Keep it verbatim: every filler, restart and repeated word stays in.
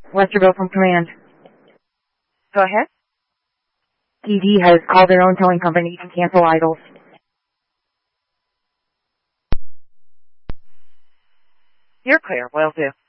Westerville from Command. Go ahead. D D has called their own towing company to cancel idles. You're clear. Will do.